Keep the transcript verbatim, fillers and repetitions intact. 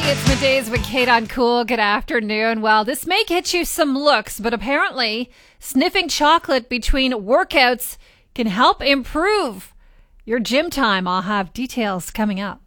It's middays with Kate on Cool. Good afternoon. Well, this may get you some looks, but apparently sniffing chocolate between workouts can help improve your gym time. I'll have details coming up.